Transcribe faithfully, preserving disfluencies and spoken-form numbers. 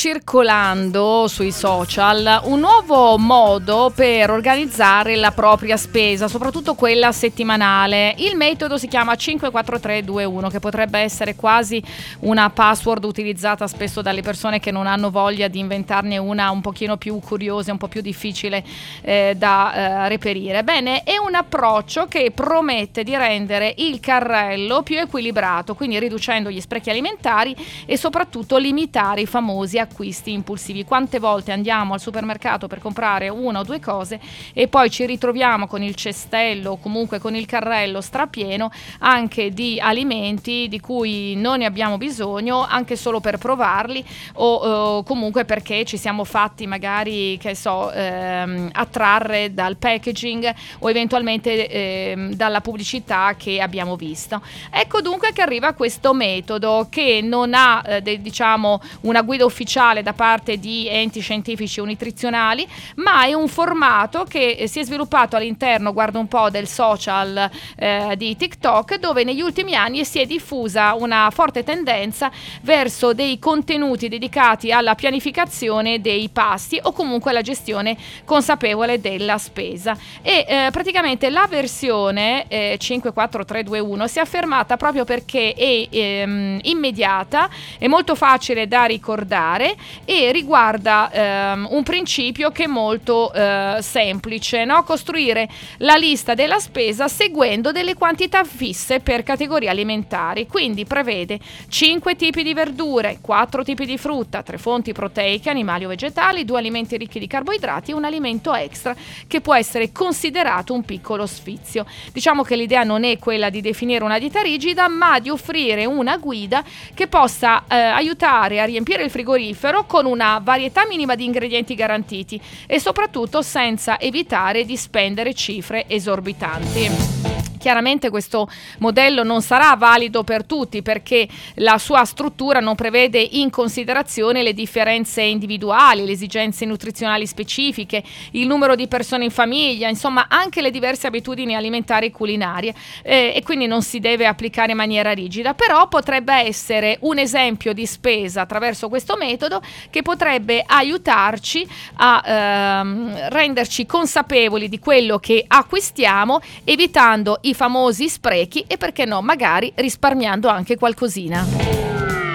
circolando sui social un nuovo modo per organizzare la propria spesa, soprattutto quella settimanale. Il metodo si chiama cinque quattro tre due uno, che potrebbe essere quasi una password utilizzata spesso dalle persone che non hanno voglia di inventarne una un pochino più curiosa, un po' più difficile eh, da eh, reperire. Bene, è un approccio che promette di rendere il carrello più equilibrato, quindi riducendo gli sprechi alimentari e soprattutto limitare i famosi acquisti impulsivi. Quante volte andiamo al supermercato per comprare una o due cose e poi ci ritroviamo con il cestello o comunque con il carrello strapieno anche di alimenti di cui non ne abbiamo bisogno, anche solo per provarli o, o comunque perché ci siamo fatti magari, che so, ehm, attrarre dal packaging o eventualmente ehm, dalla pubblicità che abbiamo visto. Ecco dunque che arriva questo metodo che non ha eh, de, diciamo una guida ufficiale da parte di enti scientifici o nutrizionali, ma è un formato che eh, si è sviluppato all'interno, guarda un po', del social eh, di TikTok, dove negli ultimi anni si è diffusa una forte tendenza verso dei contenuti dedicati alla pianificazione dei pasti o comunque alla gestione consapevole della spesa. E eh, praticamente la versione eh, cinque quattro tre due uno si è affermata proprio perché è ehm, immediata, è molto facile da ricordare e riguarda ehm, un principio che è molto eh, semplice, no? Costruire la lista della spesa seguendo delle quantità fisse per categorie alimentari. Quindi prevede cinque tipi di verdure, quattro tipi di frutta, tre fonti proteiche, animali o vegetali, due alimenti ricchi di carboidrati e un alimento extra che può essere considerato un piccolo sfizio. Diciamo che l'idea non è quella di definire una dieta rigida, ma di offrire una guida che possa eh, aiutare a riempire il frigorifero con una varietà minima di ingredienti garantiti e soprattutto senza evitare di spendere cifre esorbitanti. Chiaramente questo modello non sarà valido per tutti perché la sua struttura non prevede in considerazione le differenze individuali, le esigenze nutrizionali specifiche, il numero di persone in famiglia, insomma anche le diverse abitudini alimentari e culinarie eh, e quindi non si deve applicare in maniera rigida, però potrebbe essere un esempio di spesa attraverso questo metodo che potrebbe aiutarci a ehm, renderci consapevoli di quello che acquistiamo, evitando i famosi sprechi e perché no magari risparmiando anche qualcosina.